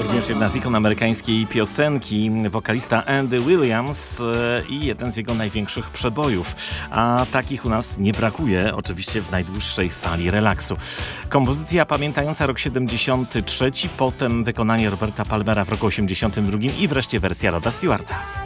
również jedna z ikon amerykańskiej piosenki, wokalista Andy Williams i jeden z jego największych przebojów. A takich u nas nie brakuje, oczywiście w najdłuższej fali relaksu. Kompozycja pamiętająca rok 73, potem wykonanie Roberta Palmera w roku 82 i wreszcie wersja Roda Stewarta.